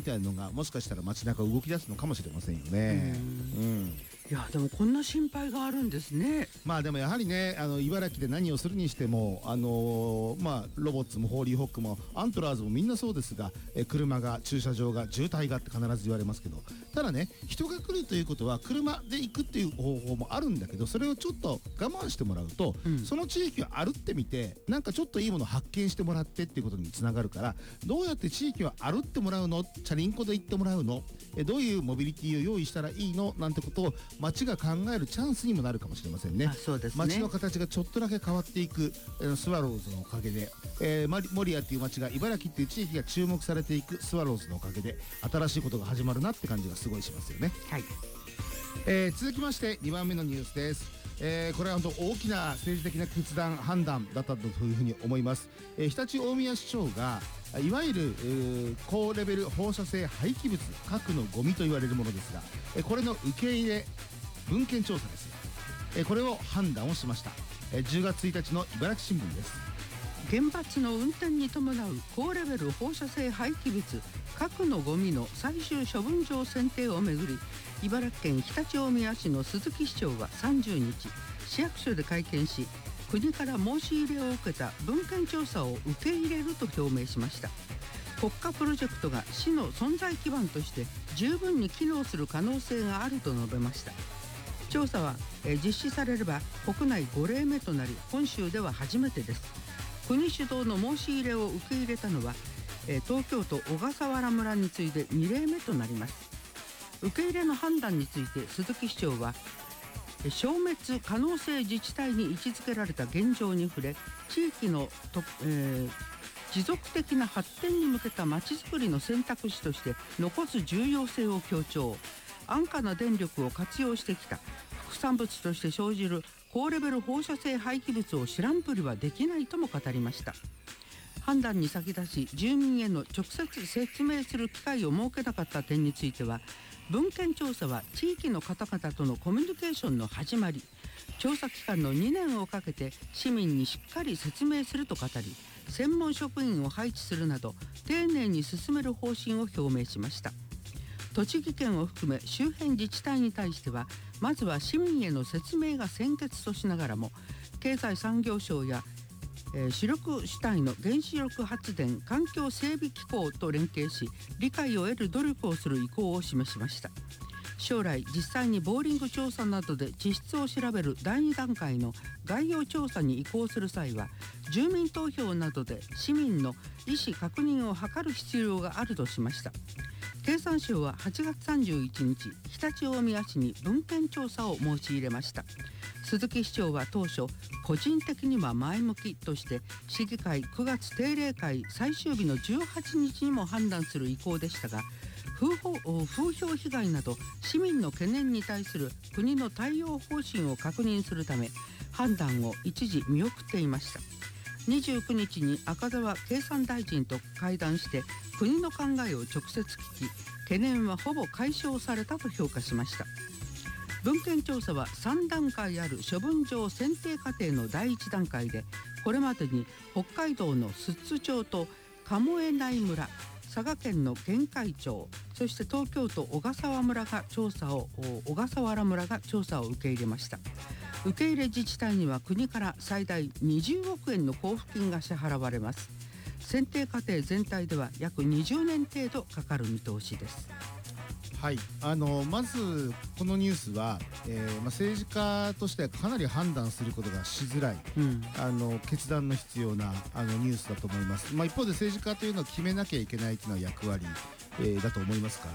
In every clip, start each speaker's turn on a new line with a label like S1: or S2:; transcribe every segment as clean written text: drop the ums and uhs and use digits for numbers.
S1: たいなのがもしかしたら街中動き出すのかもしれませんよね。
S2: いやでもこんな心配があるんですね。
S1: まあでもやはりね、茨城で何をするにしてもロボッツもホーリーホックもアントラーズもみんなそうですが、車が駐車場が渋滞がって必ず言われますけど、ただね、人が来るということは車で行くっていう方法もあるんだけど、それをちょっと我慢してもらうと、その地域を歩ってみてなんかちょっといいものを発見してもらってっていうことにつながるから、どうやって地域を歩ってもらうの、チャリンコで行ってもらうの、どういうモビリティを用意したらいいのなんてことを街が考えるチャンスにもなるかもしれませんね。
S2: そうですね。
S1: 街の形がちょっとだけ変わっていく、スワローズのおかげで、守谷っていう街が茨城っていう地域が注目されていくスワローズのおかげで新しいことが始まるなって感じがすごいしますよね。
S2: はい。
S1: 続きまして2番目のニュースです。これは本当大きな政治的な決断判断だったというふうに思います。常陸大宮市長がいわゆる高レベル放射性廃棄物核のゴミと言われるものですが、これの受け入れ文献調査です。これを判断をしました。10月1日の茨城新聞です。
S2: 原発の運転に伴う高レベル放射性廃棄物核のゴミの最終処分場選定をめぐり、茨城県常陸大宮市の鈴木市長は30日市役所で会見し、国から申し入れを受けた文献調査を受け入れると表明しました。国家プロジェクトが市の存在基盤として十分に機能する可能性があると述べました。調査は実施されれば国内5例目となり、本州では初めてです。国主導の申し入れを受け入れたのは東京都小笠原村に次いで2例目となります。受け入れの判断について鈴木市長は、消滅可能性自治体に位置づけられた現状に触れ、地域の持続的な発展に向けたまちづくりの選択肢として残す重要性を強調。安価な電力を活用してきた副産物として生じる高レベル放射性廃棄物を知らんぷりはできないとも語りました。判断に先立ち住民への直接説明する機会を設けなかった点については、文献調査は地域の方々とのコミュニケーションの始まり、調査期間の2年をかけて市民にしっかり説明すると語り、専門職員を配置するなど丁寧に進める方針を表明しました。栃木県を含め周辺自治体に対しては、まずは市民への説明が先決としながらも、経済産業省や主力主体の原子力発電環境整備機構と連携し、理解を得る努力をする意向を示しました。将来実際にボーリング調査などで地質を調べる第2段階の概要調査に移行する際は、住民投票などで市民の意思確認を図る必要があるとしました。経産省は8月31日常陸大宮市に文献調査を申し入れました。鈴木市長は当初、個人的には前向きとして市議会9月定例会最終日の18日にも判断する意向でしたが、風評被害など市民の懸念に対する国の対応方針を確認するため判断を一時見送っていました。29日に赤澤経産大臣と会談して国の考えを直接聞き、懸念はほぼ解消されたと評価しました。文献調査は3段階ある処分場選定過程の第1段階で、これまでに北海道の寿都町と鴨江内村、佐賀県の玄海町、そして東京都小笠原村が調査を受け入れました。受け入れ自治体には国から最大20億円の交付金が支払われます。選定過程全体では約20年程度かかる見通しです。
S1: はい、まずこのニュースは、政治家としてはかなり判断することがしづらい、決断の必要なニュースだと思います。一方で政治家というのは決めなきゃいけないというのは役割、だと思いますから、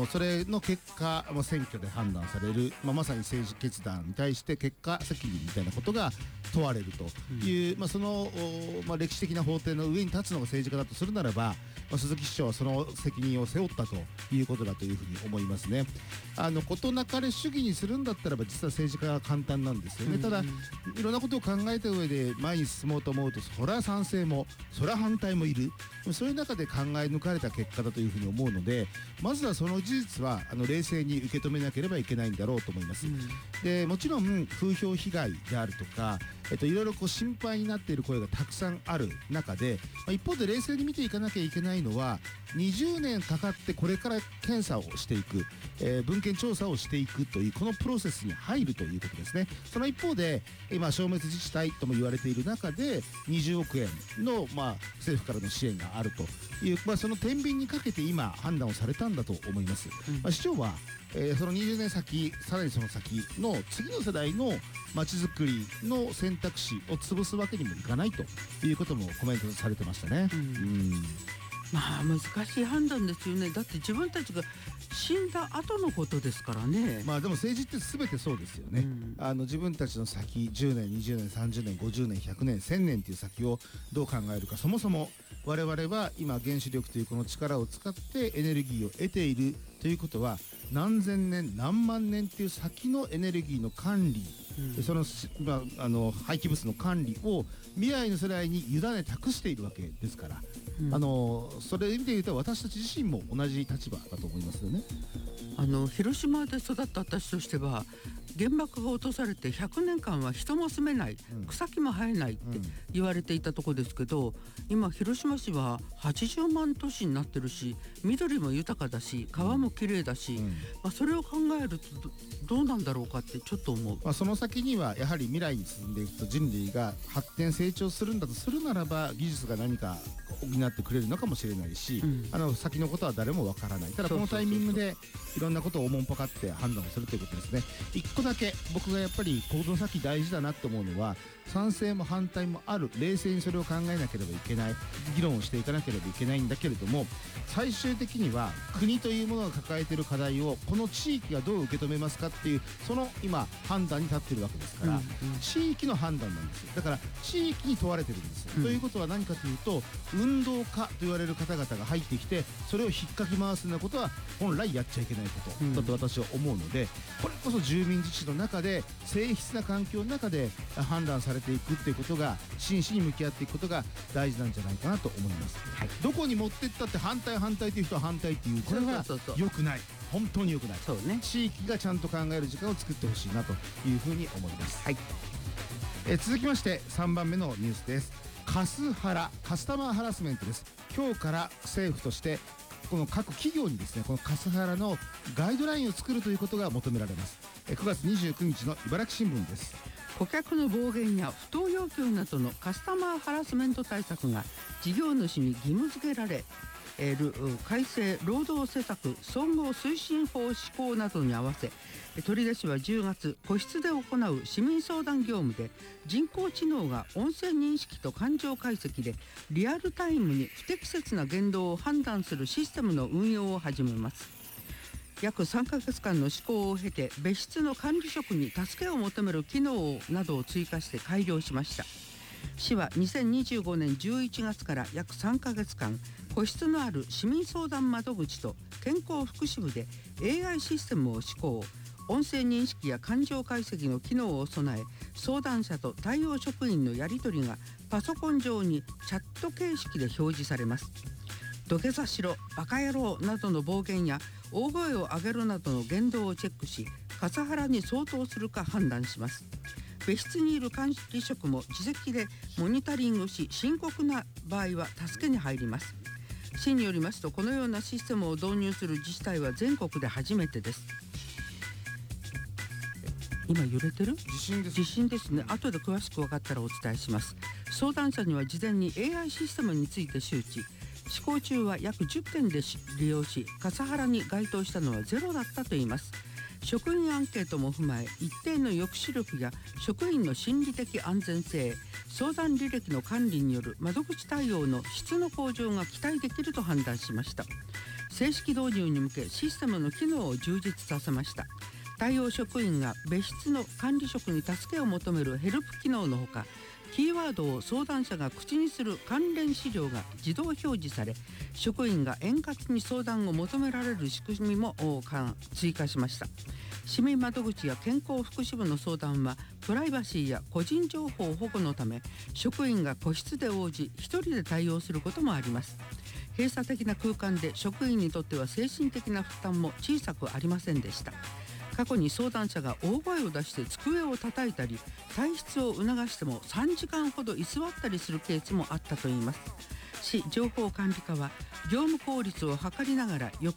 S1: それの結果、選挙で判断される、まさに政治決断に対して結果責任みたいなことが問われるという、その、歴史的な法廷の上に立つのが政治家だとするならば、鈴木市長はその責任を背負ったということだというふうに思いますね。事なかれ主義にするんだったらば実は政治家は簡単なんですよね。ただいろんなことを考えた上で前に進もうと思うと、それは賛成もそれは反対もいる、そういう中で考え抜かれた結果だというふうに思うので、まずはその事実は冷静に受け止めなければいけないんだろうと思います。でもちろん風評被害であるとか、いろいろ心配になっている声がたくさんある中で、一方で冷静に見ていかなきゃいけないないのは20年かかってこれから検査をしていく、文献調査をしていくというこのプロセスに入るということですね。その一方で今消滅自治体とも言われている中で20億円の、政府からの支援があるという、その天秤にかけて今判断をされたんだと思います。市長はその20年先、さらにその先の次の世代のまちづくりの選択肢を潰すわけにもいかないということもコメントされてましたね。
S2: 難しい判断ですよね。だって自分たちが死んだ後のことですからね。
S1: でも政治って全てそうですよね。自分たちの先10年20年30年50年100年1000年という先をどう考えるか。そもそも我々は今原子力というこの力を使ってエネルギーを得ているということは何千年何万年という先のエネルギーの管理、その廃棄物の管理を未来の世代に委ね託しているわけですから、それ意味で言うと私たち自身も同じ立場だと思いますよね。
S2: 広島で育った私としては原爆が落とされて100年間は人も住めない、草木も生えないって言われていたところですけど、今広島市は80万都市になってるし緑も豊かだし川もきれいだし、それを考えるとどうなんだろうかってちょっと思う。
S1: その先にはやはり未来に進んでいくと人類が発展成長するんだとするならば技術が何か補ってくれるのかもしれないし、先のことは誰もわからない。ただこのタイミングでいろんなことをおもんぱかって判断をするということですね。一個だけ僕がやっぱりこの先大事だなと思うのは賛成も反対もある、冷静にそれを考えなければいけない、議論をしていかなければいけないんだけれども、最終的には国というものが抱えている課題をこの地域がどう受け止めますかっていうその今判断に立っているわけですから、地域の判断なんですよ。だから地域に問われてるんですよ。ということは何かというと運動家と言われる方々が入ってきてそれを引っかき回すようなことは本来やっちゃいけないことだと私は思うので、これこそ住民自治の中で静謐な環境の中で判断されていくっていうことが真摯に向き合っていくことが大事なんじゃないかなと思います。どこに持ってったって反対という人は反対っていう、これは良くない。本当に良くない。地域がちゃんと考える時間を作ってほしいなというふうに思います。続きまして3番目のニュースです。カスハラ、カスタマーハラスメントです。今日から政府としてこの各企業にですね、このカスハラのガイドラインを作るということが求められます。9月29日の茨城新聞です。
S2: 顧客の暴言や不当要求などのカスタマーハラスメント対策が事業主に義務付けられる改正労働施策総合推進法施行などに合わせ、取手市は10月個室で行う市民相談業務で人工知能が音声認識と感情解析でリアルタイムに不適切な言動を判断するシステムの運用を始めます。約3ヶ月間の施行を経て別室の管理職に助けを求める機能などを追加して改良しました。市は2025年11月から約3ヶ月間個室のある市民相談窓口と健康福祉部で AI システムを施行、音声認識や感情解析の機能を備え相談者と対応職員のやり取りがパソコン上にチャット形式で表示されます。土下座しろ、バカ野郎などの暴言や大声を上げるなどの言動をチェックしカスハラに相当するか判断します。別室にいる管理職も自責でモニタリングし深刻な場合は助けに入ります。市によりますとこのようなシステムを導入する自治体は全国で初めてです。今揺れてる？地震ですね。後で詳しく分かったらお伝えします。相談者には事前に AI システムについて周知、施行中は約10件で利用しカスハラに該当したのはゼロだったといいます。職員アンケートも踏まえ一定の抑止力や職員の心理的安全性、相談履歴の管理による窓口対応の質の向上が期待できると判断しました。正式導入に向けシステムの機能を充実させました。対応職員が別室の管理職に助けを求めるヘルプ機能のほか、キーワードを相談者が口にする関連資料が自動表示され職員が円滑に相談を求められる仕組みも追加しました。市民窓口や健康福祉部の相談はプライバシーや個人情報保護のため職員が個室で応じ一人で対応することもあります。閉鎖的な空間で職員にとっては精神的な負担も小さくありませんでした。過去に相談者が大声を出して机を叩いたり退出を促しても3時間ほど居座ったりするケースもあったといいます。 市情報管理課は業務効率を図りながら抑